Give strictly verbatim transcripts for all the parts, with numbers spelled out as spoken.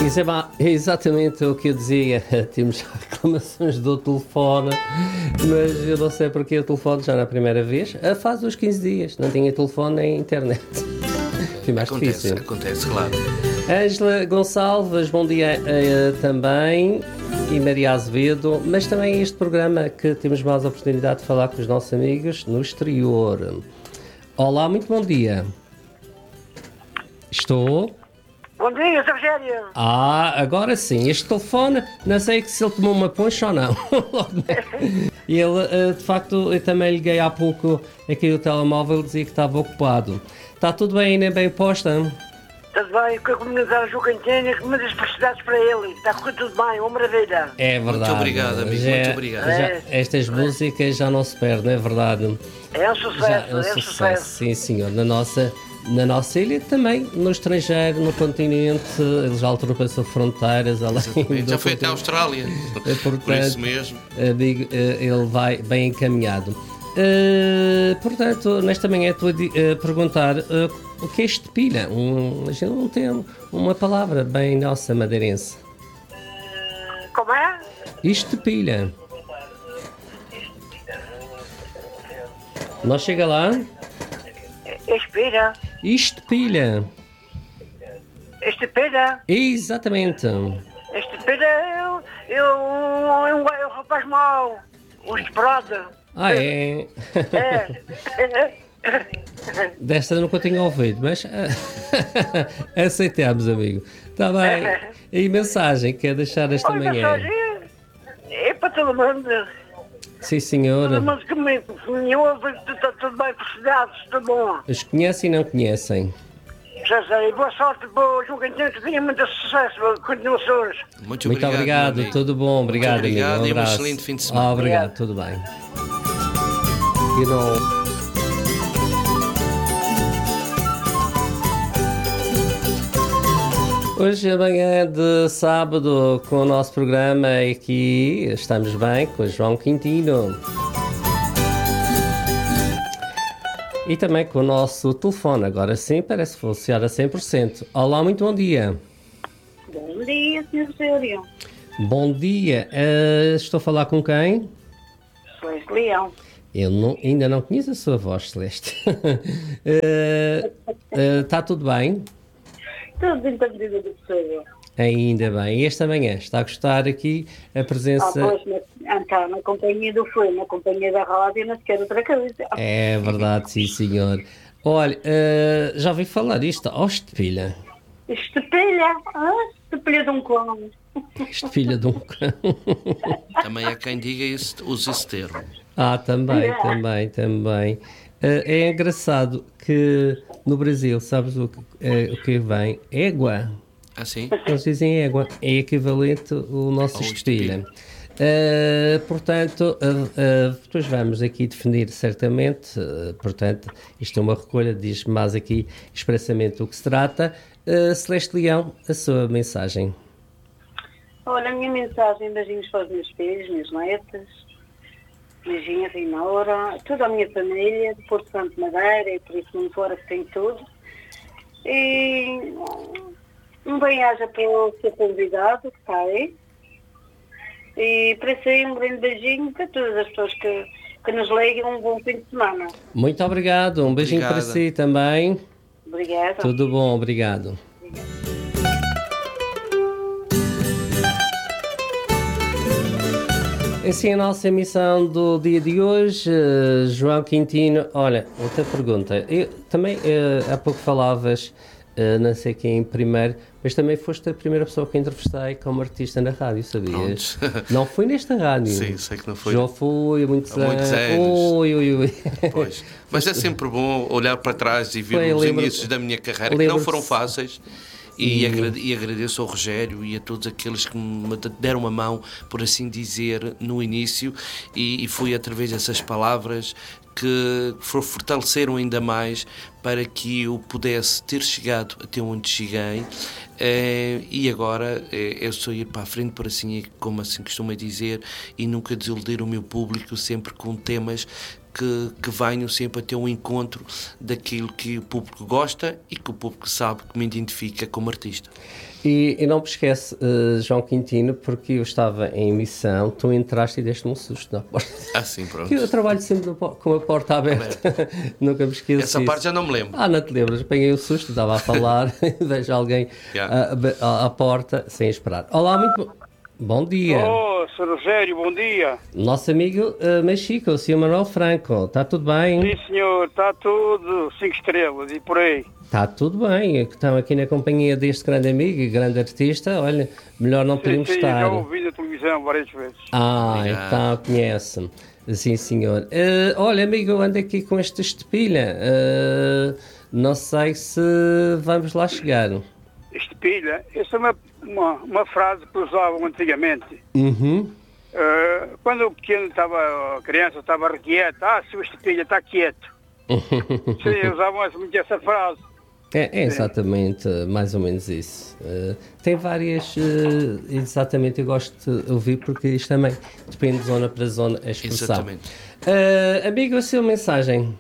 Isso é, ba- é exatamente o que eu dizia. Temos reclamações do telefone, mas eu não sei porque o telefone já na primeira vez, ah, faz uns quinze dias, não tinha telefone nem internet. Foi mais Acontece, difícil. acontece, claro. Ângela Gonçalves, bom dia eh, também, e Maria Azevedo, mas também este programa que temos mais a oportunidade de falar com os nossos amigos no exterior. Olá, muito bom dia. Estou... Bom dia, Sr. Rogério. Ah, agora sim, este telefone, não sei se ele tomou uma poncha ou não. E ele, eh, de facto, eu também liguei há pouco aqui o telemóvel, dizia que estava ocupado. Está tudo bem, nem bem posta? Tudo bem, com a comunidade João Cantinha, que muitas felicidades para ele. Está a correr tudo bem, uma maravilha. É verdade. Muito obrigado, amigo, Já- muito obrigado. já- É. estas músicas já não se perdem, é verdade. É um sucesso, Já é um sucesso. sim senhor. Na nossa, na nossa ilha também, no estrangeiro, no continente, ele já ultrapassou fronteiras, além Exatamente. do Já foi até a continente. Austrália. É, Por portanto, isso mesmo. amigo, eh, ele vai bem encaminhado. Eh, portanto, nesta manhã estou a di- a perguntar eh, o que é estepilha? Um, a gente não tem uma palavra bem nossa madeirense. Como é? Estepilha. Não chega lá? Expira. Estepilha. Estepilha. Exatamente. Estepilha é um, é um, é um, é um rapaz mau. Um esperado. Ah, é? É. Desta nunca tinha ouvido, mas aceitamos, amigo. Está bem. E mensagem que quer deixar esta Olha, manhã? mensagem é, é para todo mundo. Sim, senhora. Todo mundo que me, que me ouve, está tudo bem, felicidades, tudo bom. Os conhecem e não conhecem. Já sei, boa sorte para o João Cantinho, que tenha muito sucesso, continuações. Muito Muito obrigado. obrigado, meu amigo. tudo bom, obrigado, Muito obrigado amigo. e um abraço. excelente fim de semana. Ah, obrigado, Obrigado. tudo bem. You know, hoje é manhã de sábado com o nosso programa aqui, estamos bem com o João Quintino. E também com o nosso telefone, agora sim parece funcionar a cem por cento. Olá, muito bom dia. Bom dia, senhor Rogério. Bom dia, eh, estou a falar com quem? Pois, Leão. Eu não- ainda não conheço a sua voz, Celeste. Está tudo bem? Tudo dentro da medida do possível. Ainda bem. E esta manhã está a gostar aqui a Ah, presença... pois, na, então, na companhia do Foi, na companhia da rádio, não se quer outra coisa. É verdade, sim, senhor. Olha, eh, já ouvi falar isto. Oh, estepilha. Estepilha, ah, estepilha de um clone. Estepilha de um cão. Também há quem diga esse, use esse termo. Ah, também, É. também, também. Eh, é engraçado que no Brasil, sabes o que, eh, o que vem? Égua. Assim? Eles dizem égua, é equivalente ao nosso Ao estepilha. Uh, portanto, uh, uh, depois vamos aqui definir certamente, uh, portanto, isto é uma recolha, diz mais aqui expressamente o que se trata. Uh, Celeste Leão, a sua mensagem. Olha, a minha mensagem, beijinhos para os meus filhos, minhas netas, beijinho a Rinaura, toda a minha família, de Porto Santo Madeira e por isso não fora que tem tudo. E um bem-aja para o seu convidado que está aí. E para si um grande beijinho para todas as pessoas que, que nos ligam. Um bom fim de semana. Muito obrigado, um beijinho para Obrigada. si também. Obrigada. Tudo bom, obrigado. Assim, a nossa emissão do dia de hoje, eh, João Quintino. Olha, outra pergunta. Eu, também, eh, há pouco falavas, eh, não sei quem primeiro, mas também foste a primeira pessoa que entrevistei como artista na rádio, sabias? Pronto. Não foi nesta rádio. Sim, sei que não foi. Já foi há muitos, Há muitos anos. Ui, ui, ui. Pois. Mas é sempre bom olhar para trás e ver Foi, os lembro- inícios da minha carreira, que não lembro-se- foram fáceis. E, agrade- e agradeço ao Rogério e a todos aqueles que me deram uma mão, por assim dizer, no início, e, e foi através dessas palavras que for- fortaleceram ainda mais para que eu pudesse ter chegado até onde cheguei. Eh, e agora eh, é só ir para a frente, por assim, como assim costuma dizer, e nunca desiludir o meu público, sempre com temas que, que venham sempre a ter um encontro daquilo que o público gosta e que o público sabe que me identifica como artista. E, e não me esquece, uh, João Quintino, porque eu estava em missão, tu entraste e deste-me um susto na porta. Ah, sim, pronto. Que eu trabalho sempre com a porta aberta. Nunca me esqueço Essa disso. parte já não me lembro. Ah, não te lembras? Apanhei o susto, estava a falar, vejo alguém Yeah. à, à, à porta sem esperar. Olá, muito bo- bom dia. Oh, senhor Rogério, bom dia. Nosso amigo uh, Mexico, o senhor Manuel Franco, está tudo bem? Sim, senhor, está tudo cinco estrelas e por aí. Está tudo bem, estão aqui na companhia deste grande amigo e grande artista, olha, melhor não Sim, podíamos sim, estar. já ouvi na televisão várias vezes. Ah, Obrigado. então conhece-me. Sim, senhor. Uh, olha, amigo, eu ando aqui com este estepilha. Uh, não sei se vamos lá chegar. Estepilha, essa é uma, uma, uma frase que usavam antigamente. Uhum. Uh, quando o pequeno estava, a criança estava requieta, ah, seu estepilha está quieto. Sim, usavam muito essa frase. É, é exatamente mais ou menos isso. Uh, tem várias, uh, exatamente, eu gosto de ouvir porque isto também depende de zona para zona a expressão. Exatamente. Uh, amigo, a sua mensagem?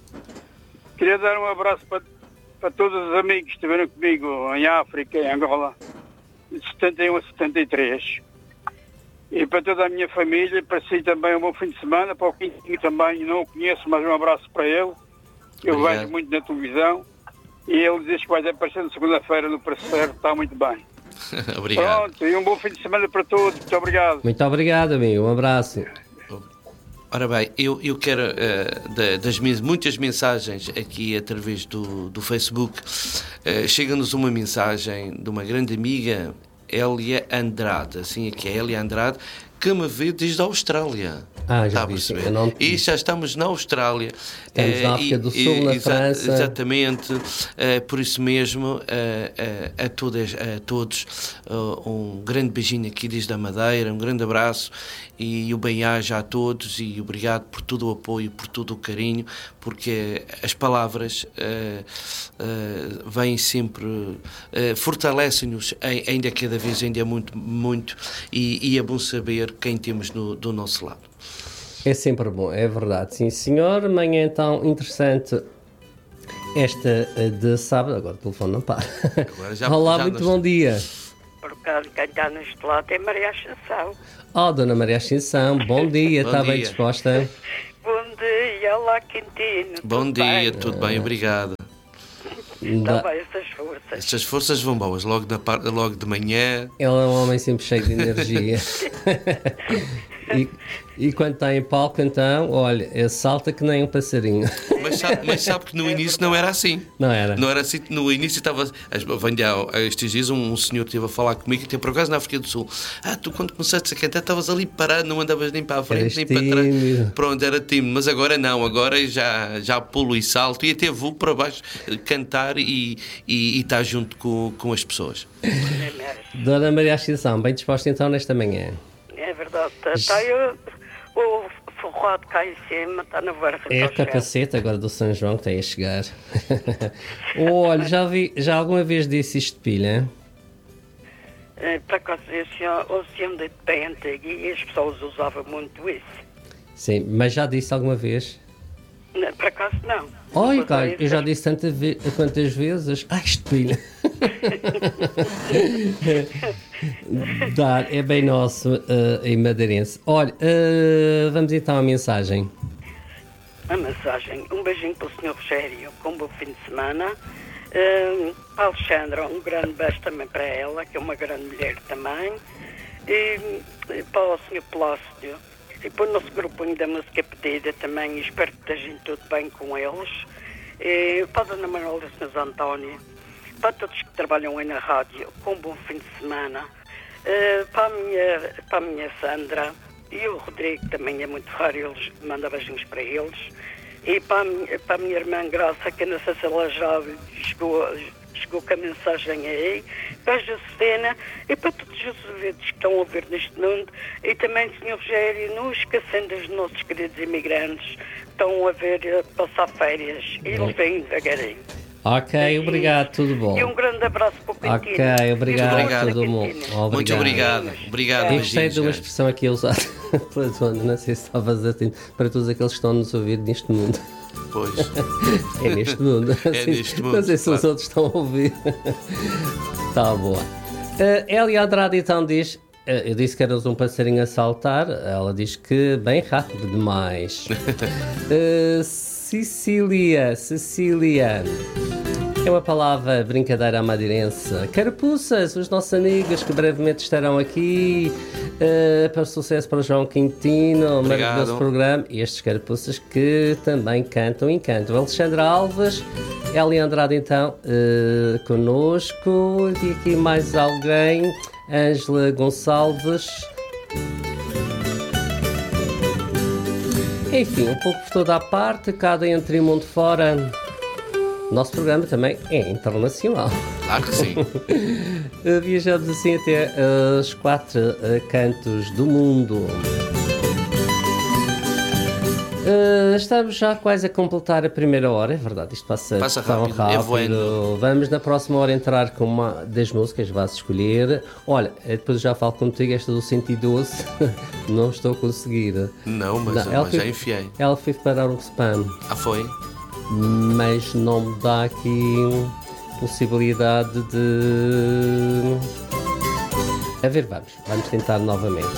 Queria dar um abraço para, para todos os amigos que estiveram comigo em África, em Angola, de setenta e um a setenta e três. E para toda a minha família, para si também um bom fim de semana, para o Quintinho também, não o conheço, mas um abraço para ele. Eu Obrigado. vejo muito na televisão e ele diz que vai aparecer na segunda-feira no Parceiro, está muito bem. Obrigado. Pronto, e um bom fim de semana para todos, muito obrigado. Muito obrigado, amigo, um abraço. Ora bem, eu, eu quero, uh, da, das minhas, muitas mensagens aqui através do, do Facebook, uh, chega-nos uma mensagem de uma grande amiga, Hélia Andrade, assim aqui é Hélia Andrade, que me vê desde a Austrália. Ah, já Está a vi, sim, perceber? eu não- E já estamos na Austrália. Estamos Eh, na África e- do Sul, na França. Exatamente. Eh, por isso mesmo, eh, eh, a, todas, a todos, eh, um grande beijinho aqui desde a Madeira, um grande abraço e o bem-aja a todos e obrigado por todo o apoio, por todo o carinho, porque as palavras eh, eh, vêm sempre, eh, fortalecem-nos ai- ainda cada vez, ainda é muito, muito e, e é bom saber quem temos no, do nosso lado. É sempre bom, é verdade. Sim, senhor. Manhã então interessante esta eh, de sábado. Agora o telefone não para. Agora já- Olá, já muito nós- bom dia. Por causa de quem está neste lado é Maria Ascensão. Oh, Dona Maria Ascensão, bom dia. Bom Está bem dia. disposta? Bom dia, olá Quintino. Bom tudo dia, bem? tudo bem, obrigado. Da- Está bem essas forças. Estas forças vão boas, logo, da par... logo de manhã. Ele é um homem sempre cheio de energia. e, e quando está em palco, então, olha, ele salta que nem um passarinho. Mas sabe, mas sabe que no início não era assim. Não era? Não era assim, no início estava. Venha, estes dias um, um senhor esteve a falar comigo, que tem por acaso na África do Sul. Ah, tu quando começaste a cantar estavas ali parado, não andavas nem para a frente, Eras nem para trás. tímido. Pronto, era tímido, mas agora não, agora já, já pulo e salto e até vou para baixo cantar e, e, e estar junto com, com as pessoas. É mesmo. Dona Maria Ascensão, bem disposta então nesta manhã. É verdade. Está aí o, o forrado cá em cima, está na verga. É o capacete agora do São João que tem a chegar. Olha, já, vi, já alguma vez disse isto de pilha? É, para acaso, esse oceano de bem antigo e as pessoas usavam muito isso. Sim, mas já disse alguma vez? Não, por acaso, não. Oi, Mas cara, é eu já isso. disse tanta ve quantas vezes. Ai, estupilha. Dar, é bem nosso uh, em Madeirense. Olha, uh, vamos então à mensagem. A mensagem, um beijinho para o senhor Rogério, com um bom fim de semana. Um, para a Alexandra, um grande beijo também para ela, que é uma grande mulher também. E, e para o senhor Plácido. E para o nosso grupinho da música pedida também, espero que estejam tudo bem com eles. E para a dona Manuela e o senhor António, para todos que trabalham aí na rádio, com um bom fim de semana. E para, a minha, para a minha Sandra e o Rodrigo, também é muito raro, eles mandam beijinhos para eles. E para a, minha, para a minha irmã Graça, que não sei se ela já chegou, chegou com a mensagem aí, para a Josefina e para todos os ouvintes que estão a ouvir neste mundo, e também, senhor Rogério, não esquecendo dos nossos queridos imigrantes que estão a ver a passar férias, e eles vêm devagarinho. Ok, obrigado, tudo bom. E um grande abraço para o Quintino. Ok, obrigado, Obrigado. todo mundo. Quintino. Muito obrigado. Obrigado. Eu gostei beijinhos, de uma gente. expressão aqui usada. pela zona, não sei se estavas atento, para todos aqueles que estão a nos ouvir neste mundo. Pois. É neste mundo. É assim, neste mundo. Não sei se claro. os outros estão a ouvir. Está boa. Uh, Elia Andrade então diz, uh, eu disse que eras um passarinho a saltar, ela diz que bem rápido demais. uh, Cecília, Cecília... É uma palavra brincadeira madeirense. Carapuças, os nossos amigos que brevemente estarão aqui. Uh, para o sucesso para o João Quintino, maravilhoso programa. E estes carapuças que também cantam e cantam. Alexandra Alves, Elia Andrade então, uh, connosco. E aqui mais alguém. Ângela Gonçalves. Enfim, um pouco por toda a parte, cada dentro e mundo fora. O nosso programa também é internacional. Claro que sim. Viajamos assim até uh, os quatro uh, cantos do mundo. Uh, estamos já quase a completar a primeira hora, é verdade, isto passa, passa tão rápido. rápido. É voando. Vamos na próxima hora entrar com uma das músicas, vais escolher. Olha, depois já falo contigo, esta do cento e doze, não estou a conseguir. Não, mas, Não, ela mas foi, já enfiei. Ela foi parar o spam. Ah, foi? Mas não me dá aqui possibilidade de... A ver, vamos. Vamos tentar novamente.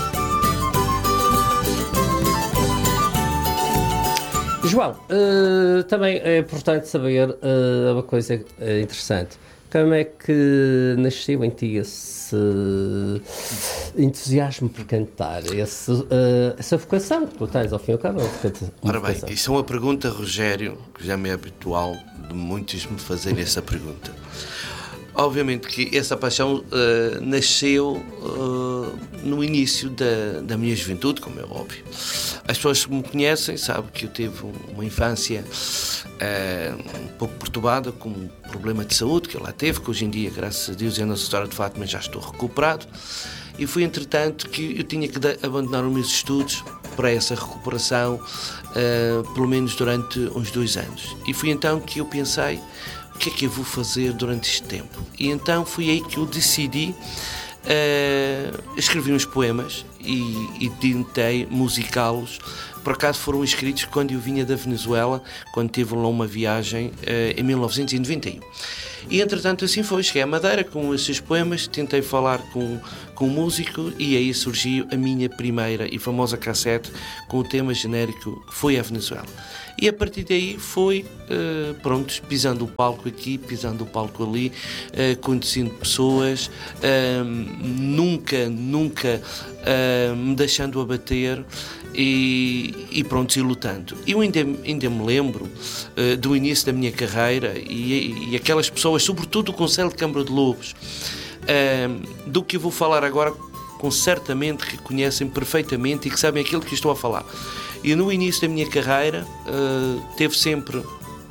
João, uh, também é importante saber uh, uma coisa uh, interessante. Como é que nasceu em ti esse entusiasmo por cantar, esse, uh, essa vocação que tu tens, ao fim e ao cabo? Ora bem, isso é uma pergunta, Rogério, que já me é habitual de muitos me fazerem essa pergunta. Obviamente que essa paixão uh, nasceu uh, no início da, da minha juventude, como é óbvio. As pessoas que me conhecem sabem que eu tive uma infância uh, um pouco perturbada, com um problema de saúde que eu lá teve, que hoje em dia, graças a Deus e a Nossa Senhora de Fátima, já estou recuperado. E foi, entretanto, que eu tinha que abandonar os meus estudos para essa recuperação, uh, pelo menos durante uns dois anos. E foi então que eu pensei, o que é que eu vou fazer durante este tempo? E então foi aí que eu decidi, uh, escrevi uns poemas e, e tentei musicá-los. Por acaso foram escritos quando eu vinha da Venezuela, quando tive lá uma viagem uh, em mil novecentos e noventa e um. E entretanto assim foi, cheguei à Madeira com esses poemas, tentei falar com, com um músico e aí surgiu a minha primeira e famosa cassete com o tema genérico Foi a Venezuela. E a partir daí foi, uh, pronto, pisando o palco aqui, pisando o palco ali, uh, conhecendo pessoas, uh, nunca, nunca uh, me deixando abater e, e pronto, e lutando. Eu ainda, ainda me lembro uh, do início da minha carreira e, e aquelas pessoas, sobretudo o Conselho de Câmara de Lobos, uh, do que eu vou falar agora, com certamente que conhecem perfeitamente e que sabem aquilo que estou a falar. E no início da minha carreira uh, teve sempre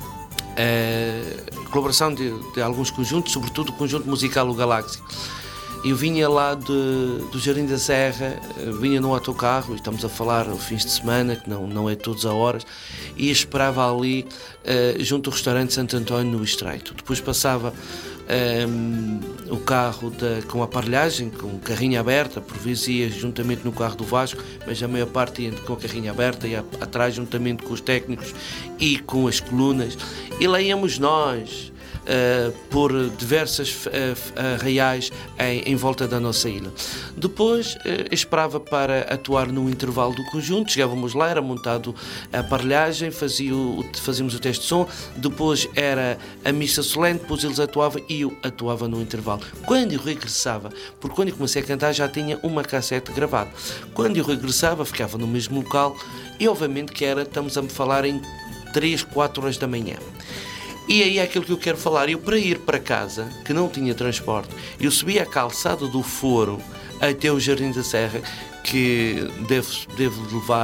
a colaboração de, de alguns conjuntos, sobretudo o conjunto musical O Galáxia. Eu vinha lá de, do Jardim da Serra, vinha no autocarro, e estamos a falar aos fins de semana, que não, não é todos a horas, e esperava ali uh, junto ao restaurante Santo António no Estreito. Depois passava um, o carro da, com a aparelhagem, com a carrinha aberta, por vezes ia juntamente no carro do Vasco, mas a maior parte ia com a carrinha aberta e atrás juntamente com os técnicos e com as colunas, e lá íamos nós, Uh, por diversas uh, arraiais em, em volta da nossa ilha. Depois uh, esperava para atuar no intervalo do conjunto, chegávamos lá, era montado a aparelhagem, fazia o, fazíamos o teste de som, depois era a missa solene, depois eles atuavam e eu atuava no intervalo. Quando eu regressava, porque quando eu comecei a cantar já tinha uma cassete gravada, quando eu regressava ficava no mesmo local e obviamente que era, estamos a me falar em três, quatro horas da manhã. E aí é aquilo que eu quero falar. Eu, para ir para casa, que não tinha transporte, eu subi a calçada do Foro até o Jardim da Serra, que devo, devo levar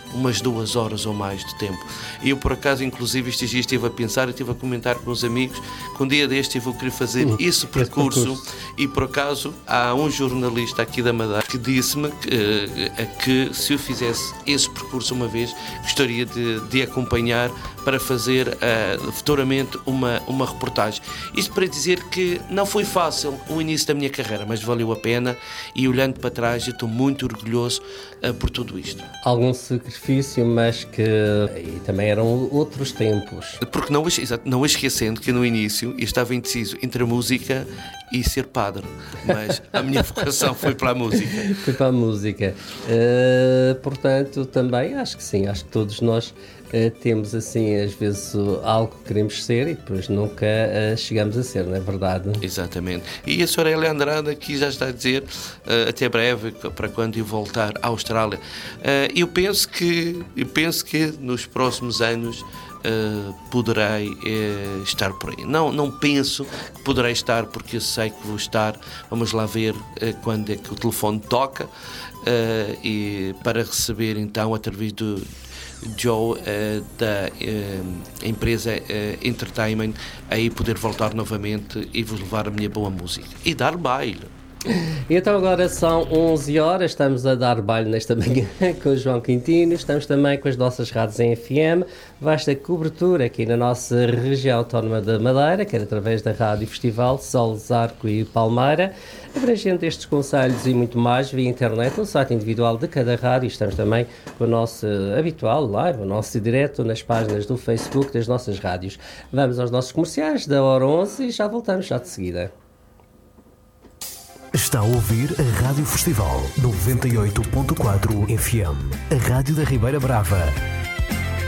umas duas horas ou mais de tempo. E eu, por acaso, inclusive, estes dias estive a pensar, eu estive a comentar com uns amigos que um dia deste eu vou querer fazer Hum, esse percurso, percurso. e, por acaso, há um jornalista aqui da Madeira que disse-me que, eh, que se eu fizesse esse percurso uma vez, gostaria de, de acompanhar para fazer uh, futuramente uma, uma reportagem. Isto para dizer que não foi fácil o início da minha carreira, mas valeu a pena, e olhando para trás eu estou muito orgulhoso uh, por tudo isto. Algum sacrifício, mas que e também eram outros tempos. Porque não, exato, não esquecendo que no início eu estava indeciso entre a música e ser padre, mas a minha vocação foi para a música. Foi para a música. Uh, portanto, também acho que sim, acho que todos nós uh, temos assim, às vezes, uh, algo que queremos ser e depois nunca uh, chegamos a ser, não é verdade? Exatamente. E a senhora Elia Andrade aqui já está a dizer, uh, até breve, para quando eu voltar à Austrália. Uh, eu penso que, eu penso que nos próximos anos Uh, poderei uh, estar por aí. Não, não penso que poderei estar, porque eu sei que vou estar. Vamos lá ver uh, quando é que o telefone toca, uh, e para receber então através do Joe uh, da uh, empresa uh, Entertainment, aí poder voltar novamente e vos levar a minha boa música e dar baile. E então agora são onze horas, estamos a dar baile nesta manhã com o João Quintino, estamos também com as nossas rádios em F M, vasta cobertura aqui na nossa região autónoma da Madeira, quer através da Rádio Festival, Sol, Zarco e Palmeira, abrangendo estes concelhos e muito mais via internet, no site individual de cada rádio. Estamos também com o nosso habitual live, o nosso direto nas páginas do Facebook das nossas rádios. Vamos aos nossos comerciais da hora onze e já voltamos já de seguida. Está a ouvir a Rádio Festival noventa e oito ponto quatro F M, a rádio da Ribeira Brava.